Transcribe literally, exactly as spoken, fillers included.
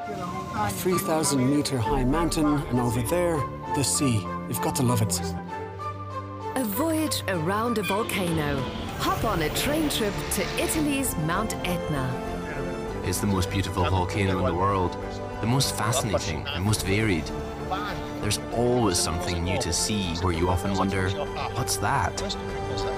A three thousand metre high mountain, and over there, the sea. You've got to love it. A voyage around a volcano. Hop on a train trip to Italy's Mount Etna. It's the most beautiful volcano in the world, the most fascinating and most varied. There's always something new to see where you often wonder, what's that?